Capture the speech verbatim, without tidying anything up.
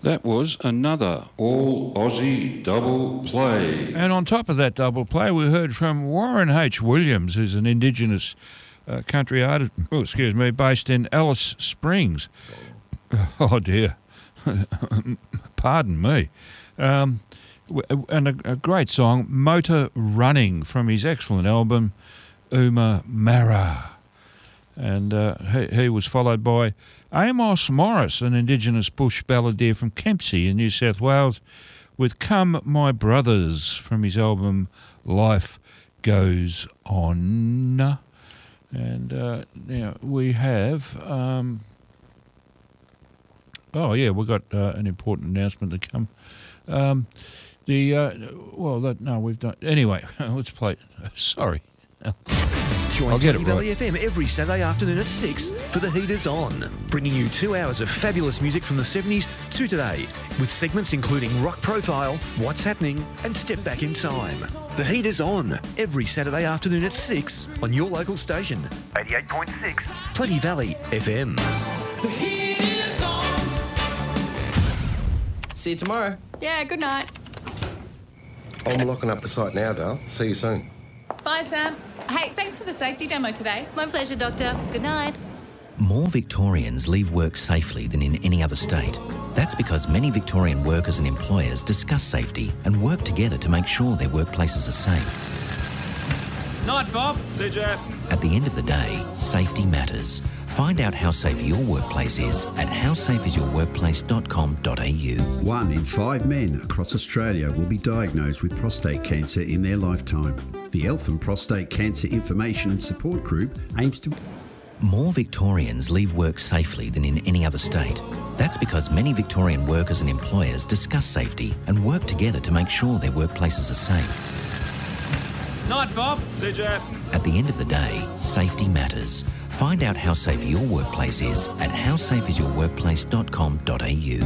That was another all-Aussie double play. And on top of that double play, we heard from Warren H. Williams, who's an Indigenous uh, country artist, oh, excuse me, based in Alice Springs. Oh, dear. Pardon me. Um, and a, a great song, Motor Running, from his excellent album, Uma Mara. And uh, he, he was followed by Amos Morris, an Indigenous bush balladeer from Kempsey in New South Wales, with Come My Brothers from his album Life Goes On. And uh, now we have... Um, oh, yeah, we've got uh, an important announcement to come. Um, the... Uh, well, that, no, we've done... Anyway, let's play it. Sorry. Join I'll get it Katy Valley right. F M every Saturday afternoon at six for The Heaters On, bringing you two hours of fabulous music from the seventies to today, with segments including Rock Profile, What's Happening and Step Back in Time. The Heaters On, every Saturday afternoon at six on your local station, eighty-eight point six Plenty Valley F M. The heat is on. See you tomorrow. Yeah, good night. I'm locking up the site now, Dale. See you soon. Bye, Sam. Hey, thanks for the safety demo today. My pleasure, Doctor. Good night. More Victorians leave work safely than in any other state. That's because many Victorian workers and employers discuss safety and work together to make sure their workplaces are safe. Night, Bob. See you, Jeff. At the end of the day, safety matters. Find out how safe your workplace is at how safe is your workplace dot com dot a u. One in five men across Australia will be diagnosed with prostate cancer in their lifetime. The Eltham Prostate Cancer Information and Support Group aims to... More Victorians leave work safely than in any other state. That's because many Victorian workers and employers discuss safety and work together to make sure their workplaces are safe. Night, Bob. See you, Jeff. At the end of the day, safety matters. Find out how safe your workplace is at how safe is your workplace dot com dot a u.